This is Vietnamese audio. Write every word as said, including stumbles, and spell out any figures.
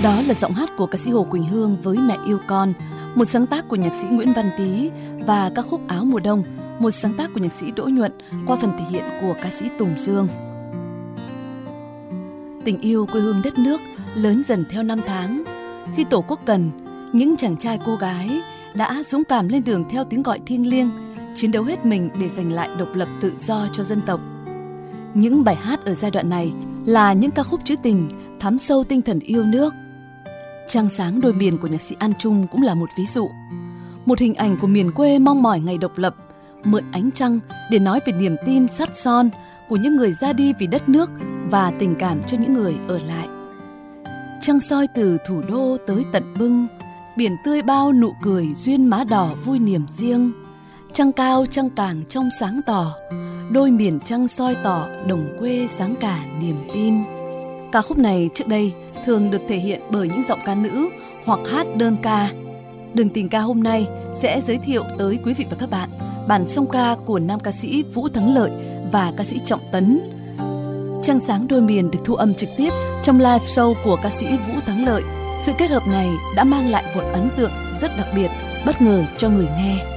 Đó là giọng hát của ca sĩ Hồ Quỳnh Hương với Mẹ Yêu Con, một sáng tác của nhạc sĩ Nguyễn Văn Tý, và ca khúc Áo Mùa Đông, một sáng tác của nhạc sĩ Đỗ Nhuận qua phần thể hiện của ca sĩ Tùng Dương. Tình yêu quê hương đất nước lớn dần theo năm tháng. Khi Tổ quốc cần, những chàng trai cô gái đã dũng cảm lên đường theo tiếng gọi thiêng liêng, chiến đấu hết mình để giành lại độc lập tự do cho dân tộc. Những bài hát ở giai đoạn này là những ca khúc trữ tình, thấm sâu tinh thần yêu nước. Trăng sáng đôi miền của nhạc sĩ An Trung cũng là một ví dụ. Một hình ảnh của miền quê mong mỏi ngày độc lập, mượn ánh trăng để nói về niềm tin sắt son của những người ra đi vì đất nước và tình cảm cho những người ở lại. Trăng soi từ thủ đô tới tận bưng, biển tươi bao nụ cười duyên má đỏ vui niềm riêng. Trăng cao trăng càng trong sáng tỏ, đôi miền trăng soi tỏ đồng quê sáng cả niềm tin. Ca khúc này trước đây thường được thể hiện bởi những giọng ca nữ hoặc hát đơn ca. Đường tình ca hôm nay sẽ giới thiệu tới quý vị và các bạn bản song ca của nam ca sĩ Vũ Thắng Lợi và ca sĩ Trọng Tấn. Trăng sáng đôi miền được thu âm trực tiếp trong live show của ca sĩ Vũ Thắng Lợi. Sự kết hợp này đã mang lại một ấn tượng rất đặc biệt, bất ngờ cho người nghe.